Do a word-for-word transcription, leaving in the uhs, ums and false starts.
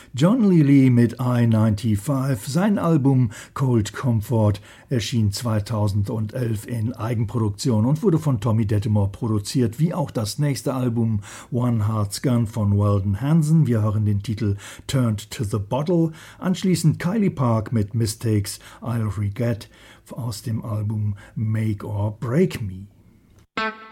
John Lee Lee mit I fünfundneunzig, sein Album Cold Comfort erschien zweitausendelf in Eigenproduktion und wurde von Tommy Dettemore produziert, wie auch das nächste Album One Heart's Gun von Weldon Hansen. Wir hören den Titel Turned to the Bottle, anschließend Kylie Park mit Mistakes I'll Regret aus dem Album Make or Break Me.